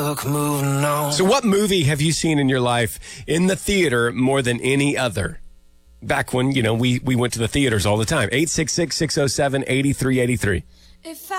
book, moving on. So what movie have you seen in your life in the theater more than any other? Back when, we went to the theaters all the time. 866-607-8383. If I